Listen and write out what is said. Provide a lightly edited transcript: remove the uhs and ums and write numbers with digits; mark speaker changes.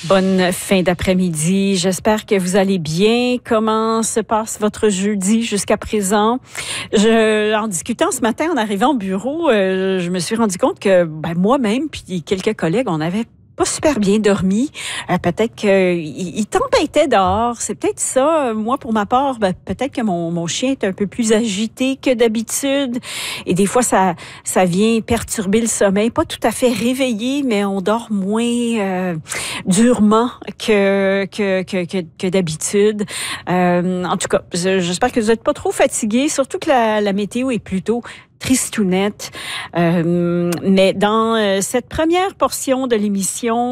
Speaker 1: Bonne fin d'après-midi. J'espère que vous allez bien. Comment se passe votre jeudi jusqu'à présent? En discutant ce matin en arrivant au bureau, je me suis rendu compte que moi-même puis quelques collègues, on avait pas super bien dormi. Peut-être qu'il tempêtait dehors. C'est peut-être ça. Moi, pour ma part, peut-être que mon chien est un peu plus agité que d'habitude. Et des fois, ça vient perturber le sommeil. Pas tout à fait réveillé, mais on dort moins durement que d'habitude. En tout cas, j'espère que vous n'êtes pas trop fatigués. Surtout que la météo est plutôt tristounette. Mais dans cette première portion de l'émission,